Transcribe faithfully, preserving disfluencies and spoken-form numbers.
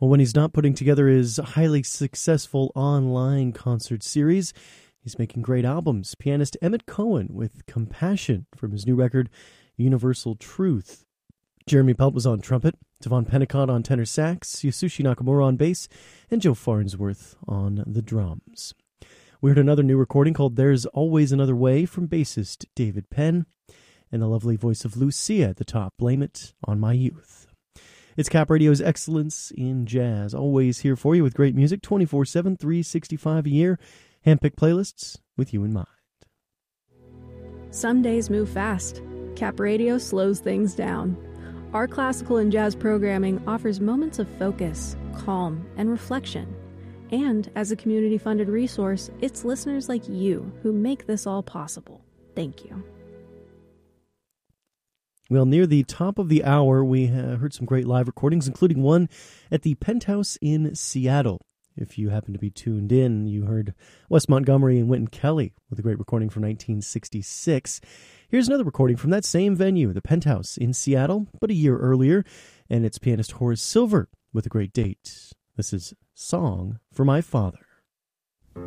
Well, when he's not putting together his highly successful online concert series, he's making great albums. Pianist Emmett Cohen with Compassion from his new record, Universal Truth. Jeremy Pelt was on trumpet, Devon Pennicott on tenor sax, Yasushi Nakamura on bass, and Joe Farnsworth on the drums. We heard another new recording called There's Always Another Way from bassist David Penn, and the lovely voice of Lucia at the top, Blame It on My Youth. It's Cap Radio's Excellence in Jazz, always here for you with great music, twenty-four seven, three sixty-five a year, handpicked playlists with you in mind. Some days move fast. Cap Radio slows things down. Our classical and jazz programming offers moments of focus, calm, and reflection. And as a community-funded resource, it's listeners like you who make this all possible. Thank you. Well, near the top of the hour, we uh, heard some great live recordings, including one at the Penthouse in Seattle. If you happen to be tuned in, you heard Wes Montgomery and Wynton Kelly with a great recording from nineteen sixty-six. Here's another recording from that same venue, the Penthouse in Seattle, but a year earlier, and it's pianist Horace Silver with a great date. This is Song for My Father.